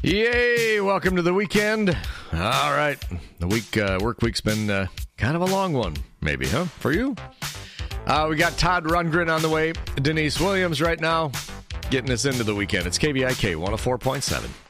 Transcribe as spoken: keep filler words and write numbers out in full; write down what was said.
Yay! Welcome to the weekend. All right. The week uh, work week's been uh, kind of a long one, maybe, huh? For you? Uh, we got Todd Rundgren on the way. Denise Williams right now getting us into the weekend. It's K V I K one oh four point seven.